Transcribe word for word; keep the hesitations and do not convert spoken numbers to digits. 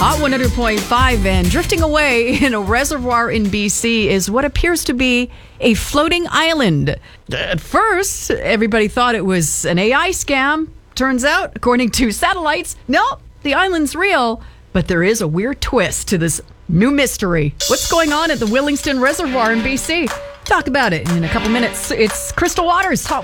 Hot one hundred point five, and drifting away in a reservoir in B C is what appears to be a floating island. At first, everybody thought it was an A I scam. Turns out, according to satellites, no, the island's real. But there is a weird twist to this new mystery. What's going on at the Willingston Reservoir in B C? Talk about it in a couple minutes. It's Crystal Waters, Hot